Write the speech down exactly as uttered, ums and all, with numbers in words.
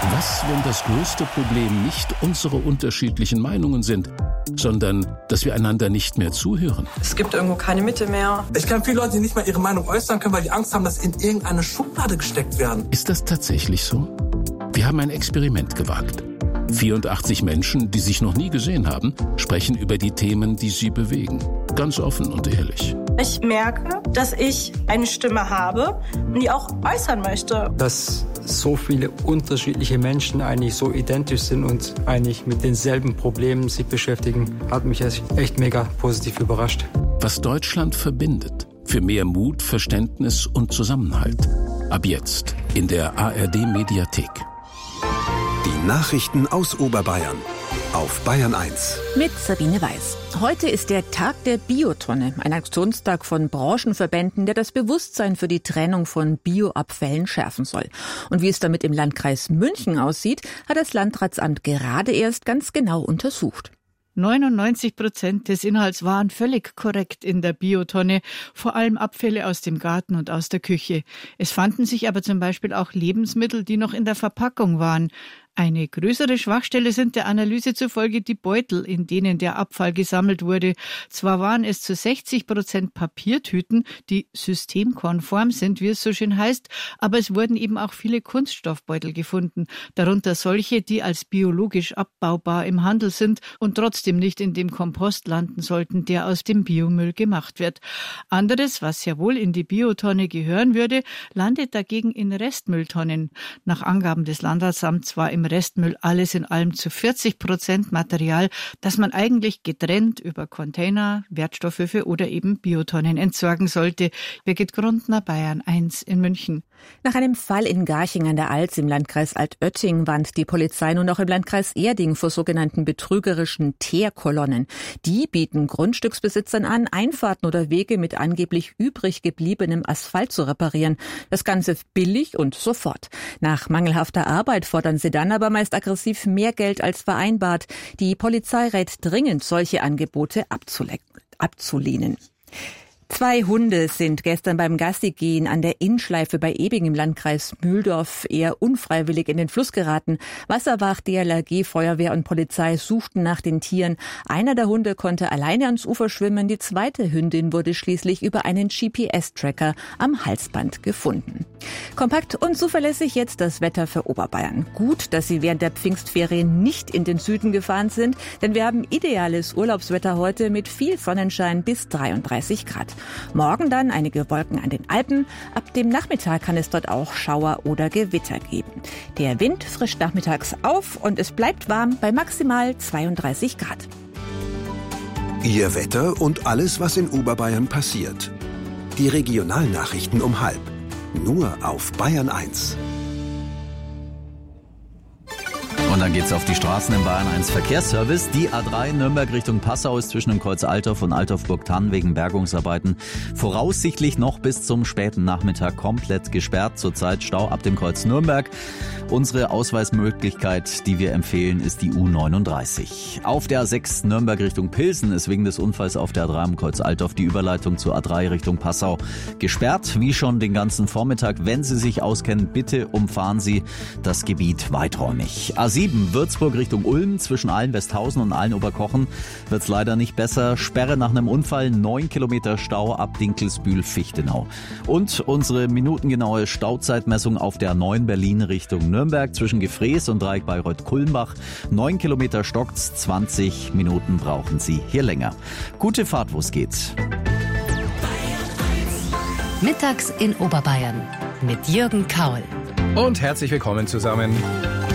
Was, wenn das größte Problem nicht unsere unterschiedlichen Meinungen sind, sondern dass wir einander nicht mehr zuhören? Es gibt irgendwo keine Mitte mehr. Ich kenne viele Leute, die nicht mal ihre Meinung äußern können, weil die Angst haben, dass sie in irgendeine Schublade gesteckt werden. Ist das tatsächlich so? Wir haben ein Experiment gewagt. vierundachtzig Menschen, die sich noch nie gesehen haben, sprechen über die Themen, die sie bewegen. Ganz offen und ehrlich. Ich merke, dass ich eine Stimme habe und die auch äußern möchte. Dass so viele unterschiedliche Menschen eigentlich so identisch sind und eigentlich mit denselben Problemen sich beschäftigen, hat mich echt mega positiv überrascht. Was Deutschland verbindet. Für mehr Mut, Verständnis und Zusammenhalt. Ab jetzt in der A R D-Mediathek. Die Nachrichten aus Oberbayern auf Bayern eins. Mit Sabine Weiß. Heute ist der Tag der Biotonne, ein Aktionstag von Branchenverbänden, der das Bewusstsein für die Trennung von Bioabfällen schärfen soll. Und wie es damit im Landkreis München aussieht, hat das Landratsamt gerade erst ganz genau untersucht. neunundneunzig Prozent des Inhalts waren völlig korrekt in der Biotonne, vor allem Abfälle aus dem Garten und aus der Küche. Es fanden sich aber zum Beispiel auch Lebensmittel, die noch in der Verpackung waren. Eine größere Schwachstelle sind der Analyse zufolge die Beutel, in denen der Abfall gesammelt wurde. Zwar waren es zu sechzig Prozent Papiertüten, die systemkonform sind, wie es so schön heißt, aber es wurden eben auch viele Kunststoffbeutel gefunden, darunter solche, die als biologisch abbaubar im Handel sind und trotzdem nicht in dem Kompost landen sollten, der aus dem Biomüll gemacht wird. Anderes, was ja wohl in die Biotonne gehören würde, landet dagegen in Restmülltonnen. Nach Angaben des Landratsamts war im Restmüll alles in allem zu vierzig Prozent Material, das man eigentlich getrennt über Container, Wertstoffhöfe oder eben Biotonnen entsorgen sollte. Birgit Grundner, Bayern eins in München. Nach einem Fall in Garching an der Alz im Landkreis Altötting warnt die Polizei nun auch im Landkreis Erding vor sogenannten betrügerischen Teerkolonnen. Die bieten Grundstücksbesitzern an, Einfahrten oder Wege mit angeblich übrig gebliebenem Asphalt zu reparieren. Das Ganze billig und sofort. Nach mangelhafter Arbeit fordern sie dann aber meist aggressiv mehr Geld als vereinbart. Die Polizei rät dringend, solche Angebote abzulehnen. Zwei Hunde sind gestern beim Gassigehen an der Innschleife bei Ebing im Landkreis Mühldorf eher unfreiwillig in den Fluss geraten. Wasserwacht, D L R G, Feuerwehr und Polizei suchten nach den Tieren. Einer der Hunde konnte alleine ans Ufer schwimmen. Die zweite Hündin wurde schließlich über einen G P S-Tracker am Halsband gefunden. Kompakt und zuverlässig jetzt das Wetter für Oberbayern. Gut, dass Sie während der Pfingstferien nicht in den Süden gefahren sind, denn wir haben ideales Urlaubswetter heute mit viel Sonnenschein bis dreiunddreißig Grad. Morgen dann einige Wolken an den Alpen. Ab dem Nachmittag kann es dort auch Schauer oder Gewitter geben. Der Wind frischt nachmittags auf und es bleibt warm bei maximal zweiunddreißig Grad. Ihr Wetter und alles, was in Oberbayern passiert. Die Regionalnachrichten um halb. Nur auf Bayern eins. Und dann geht's auf die Straßen in Bayern eins Verkehrsservice. Die A drei Nürnberg Richtung Passau ist zwischen dem Kreuz Althoff und Althoff-Burgthann wegen Bergungsarbeiten voraussichtlich noch bis zum späten Nachmittag komplett gesperrt. Zurzeit Stau ab dem Kreuz Nürnberg. Unsere Ausweismöglichkeit, die wir empfehlen, ist die U neununddreißig. Auf der A sechs Nürnberg Richtung Pilsen ist wegen des Unfalls auf der A drei am Kreuz Althoff die Überleitung zur A drei Richtung Passau gesperrt. Wie schon den ganzen Vormittag. Wenn Sie sich auskennen, bitte umfahren Sie das Gebiet weiträumig. A sieben Würzburg Richtung Ulm zwischen Ahlen-Westhausen und Ahlen-Oberkochen wird's leider nicht besser. Sperre nach einem Unfall, neun Kilometer Stau ab Dinkelsbühl-Fichtenau. Und unsere minutengenaue Stauzeitmessung auf der A neun Berlin Richtung Nürnberg zwischen Gefrees und Dreieck Bayreuth-Kulmbach. neun Kilometer stockt's, zwanzig Minuten brauchen Sie hier länger. Gute Fahrt, wo's geht. Mittags in Oberbayern mit Jürgen Kaul. Und herzlich willkommen zusammen.